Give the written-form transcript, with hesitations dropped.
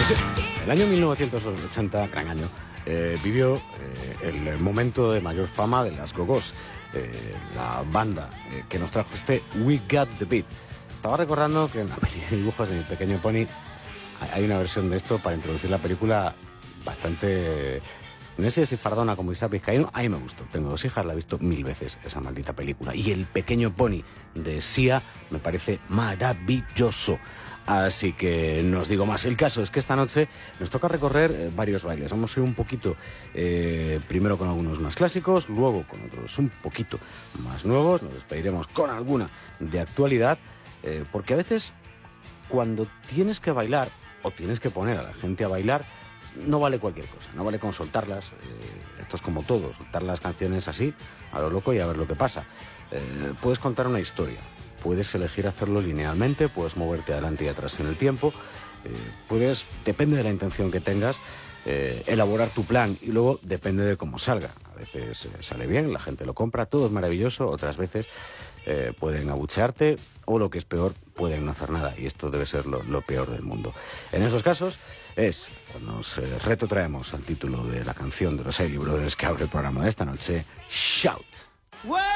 Sí, el año 1980, gran año, vivió el momento de mayor fama de las Go-Go's, la banda que nos trajo este We Got the Beat. Estaba recordando que en la peli de dibujos de Mi Pequeño Pony hay una versión de esto para introducir la película bastante, no sé si decir fardona como Isaac Vizcaíno. A mí me gustó, tengo 2 hijas, la he visto 1000 veces esa maldita película. Y El Pequeño Pony de Sia me parece maravilloso. Así que no os digo más. El caso es que esta noche nos toca recorrer varios bailes. Vamos a ir un poquito, primero con algunos más clásicos, luego con otros un poquito más nuevos. Nos despediremos con alguna de actualidad, porque a veces cuando tienes que bailar o tienes que poner a la gente a bailar, no vale cualquier cosa, no vale con soltarlas. Esto es como todo, soltar las canciones así, a lo loco y a ver lo que pasa. Puedes contar una historia. Puedes elegir hacerlo linealmente, puedes moverte adelante y atrás en el tiempo, puedes, depende de la intención que tengas, elaborar tu plan y luego depende de cómo salga. A veces sale bien, la gente lo compra, todo es maravilloso, otras veces pueden abuchearte o lo que es peor, pueden no hacer nada y esto debe ser lo peor del mundo. En esos casos es cuando nos retrotraemos al título de la canción de los Ailey Brothers que abre el programa de esta noche, Shout.